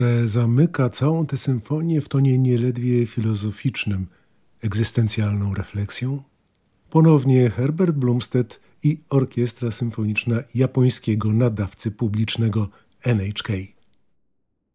zamyka całą tę symfonię w tonie nieledwie filozoficznym, egzystencjalną refleksją. Ponownie Herbert Blomstedt i Orkiestra Symfoniczna japońskiego nadawcy publicznego NHK.